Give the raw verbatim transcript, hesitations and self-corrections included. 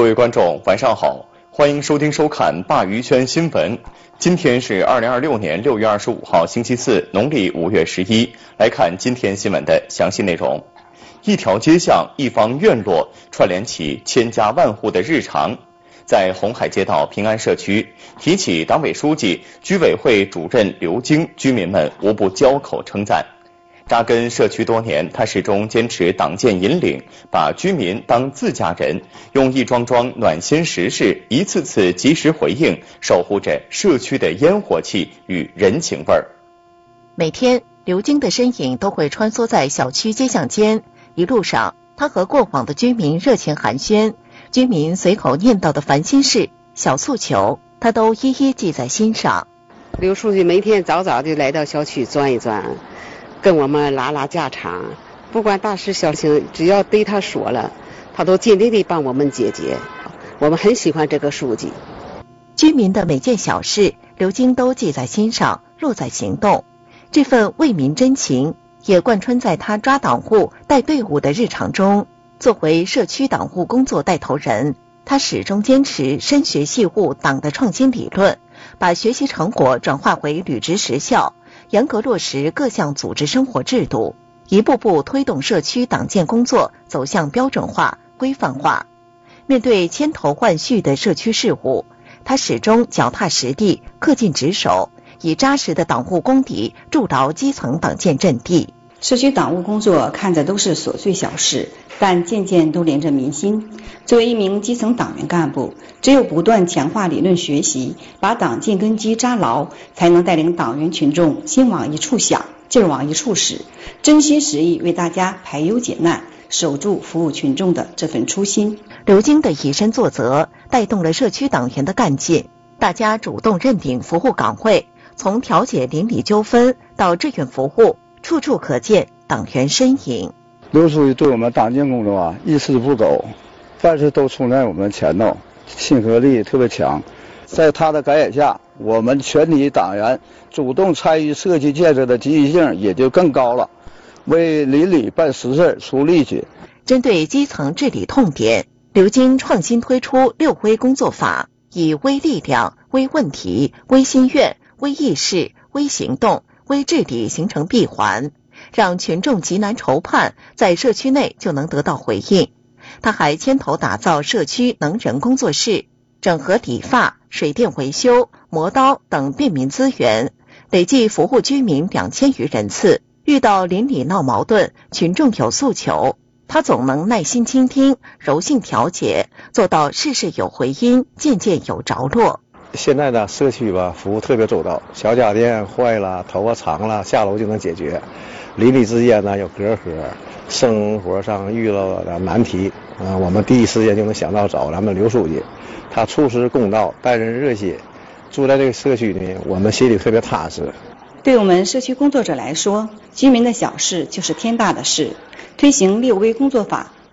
位观众，晚上好，欢迎收听收看鲅鱼圈新闻。今天是二零二六年六月二十五号，星期四，农历五月十一。来看今天新闻的详细内容。一条街巷，一方院落，串联起千家万户的日常。在红海街道平安社区，提起党委书记、居委会主任刘晶，居民们无不交口称赞。扎根社区多年，他始终坚持党建引领，把居民当自家人，用一桩桩暖心实事一次次及时回应，守护着社区的烟火气与人情味儿。 每天，刘晶的身影都会穿梭在小区街巷间，一路上，他和过往的居民热情寒暄，居民随口念叨的烦心事、小诉求，他都一一记在心上。 刘书记每天早早就来到小区转一转，跟我们拉拉家常，不管大事小情，只要对他说了，他都尽力地帮我们解决。我们很喜欢这个书记。 居民的每件小事，刘晶都记在心上，落在行动。这份为民真情也贯穿在他抓党户、带队伍的日常中。作为社区党户工作带头人，他始终坚持深学细悟党的创新理论，把学习成果转化为履职实效，严格落实各项组织生活制度，一步步推动社区党建工作走向标准化、规范化。面对千头万绪的社区事务，他始终脚踏实地、恪尽职守，以扎实的党务功底筑牢基层党建阵地。 社区党务工作看着都是琐碎小事，但件件都连着民心。作为一名基层党员干部，只有不断强化理论学习，把党建根基扎牢，才能带领党员群众心往一处想，劲儿往一处使，真心实意为大家排忧解难，守住服务群众的这份初心。 刘晶的以身作则，带动了社区党员的干劲，大家主动认领服务岗位，从调解邻里纠纷到志愿服务，处处可见党员身影。 刘书记对我们党建工作啊一丝不苟，凡事都冲在我们前头，亲和力特别强。在他的感染下，我们全体党员主动参与社区建设的积极性也就更高了，为邻里办实事出力气。 针对基层治理痛点，刘晶创新推出六微工作法，以微力量、微问题、微心愿、微意识、微行动、微治理形成闭环，让群众急难愁盼在社区内就能得到回应。他还牵头打造社区能人工作室，整合理发、水电维修、磨刀等便民资源，累计服务居民两千余人次。遇到邻里闹矛盾，群众有诉求，他总能耐心倾听，柔性调解，做到事事有回音，件件有着落。 现在呢，社区吧服务特别周到，小家电坏了、头发长了，下楼就能解决。邻里之间呢有隔阂，生活上遇到的难题，啊、呃，我们第一时间就能想到找咱们刘书记，他处事公道，待人热心。住在这个社区呢，我们心里特别踏实。 对我们社区工作者来说，居民的小事就是天大的事。推行六微工作法，